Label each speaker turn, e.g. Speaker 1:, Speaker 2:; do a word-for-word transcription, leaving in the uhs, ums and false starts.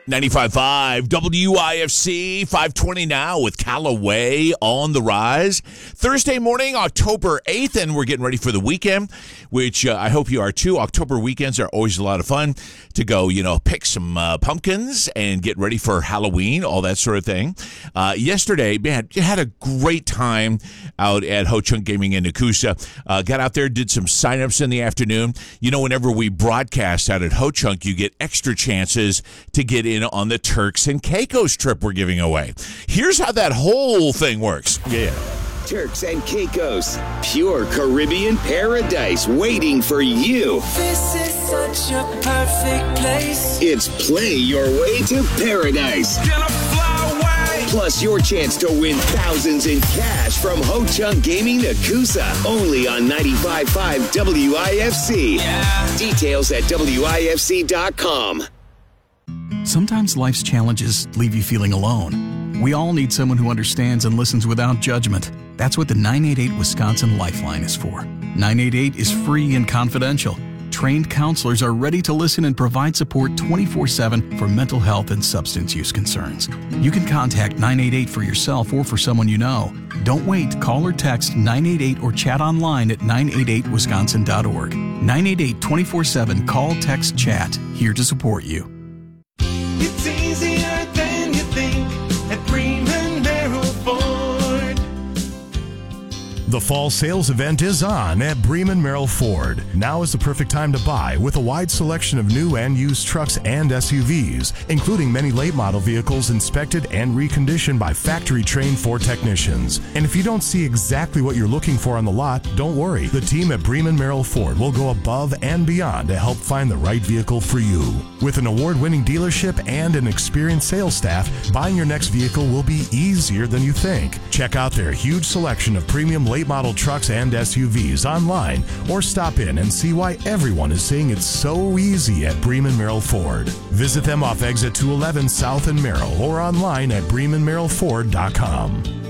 Speaker 1: ninety-five point five W I F C, five twenty now with Callaway on the rise. Thursday morning, October eighth, and we're getting ready for the weekend, which uh, I hope you are too. October weekends are always a lot of fun to go, you know, pick some uh, pumpkins and get ready for Halloween, all that sort of thing. Uh, yesterday, man, you had a great time out at Ho Chunk Gaming in Nakusa. Uh, got out there, did some signups in the afternoon. You know, whenever we broadcast out at Ho Chunk, you get extra chances to get in on the Turks and Caicos trip we're giving away. Here's how that whole thing works. Yeah.
Speaker 2: Turks and Caicos, pure Caribbean paradise waiting for you.
Speaker 3: This is such a perfect place.
Speaker 2: It's Play Your Way to Paradise.
Speaker 3: Gonna fly away.
Speaker 2: Plus your chance to win thousands in cash from Ho Chunk Gaming Nakusa. Only on ninety-five point five W I F C.
Speaker 3: Yeah.
Speaker 2: Details at W I F C dot com.
Speaker 4: Sometimes life's challenges leave you feeling alone. We all need someone who understands and listens without judgment. That's what the nine eight eight Wisconsin Lifeline is for. nine eight eight is free and confidential. Trained counselors are ready to listen and provide support twenty-four seven for mental health and substance use concerns. You can contact nine eight eight for yourself or for someone you know. Don't wait. Call or text nine eight eight or chat online at nine eight eight wisconsin dot org. nine eight eight twenty-four seven Call, Text, Chat. Here to support you.
Speaker 3: It's easier than you think at Bremen Merrill Ford.
Speaker 5: The fall sales event is on at Bremen Merrill Ford. Now is the perfect time to buy with a wide selection of new and used trucks and S U Vs, including many late model vehicles inspected and reconditioned by factory-trained Ford technicians. And if you don't see exactly what you're looking for on the lot, don't worry. The team at Bremen Merrill Ford will go above and beyond to help find the right vehicle for you. With an award-winning dealership and an experienced sales staff, buying your next vehicle will be easier than you think. Check out their huge selection of premium late model trucks and S U Vs online, or stop in and see why everyone is saying it's so easy at Bremen Merrill Ford. Visit them off exit two eleven South in Merrill or online at bremen merrill ford dot com.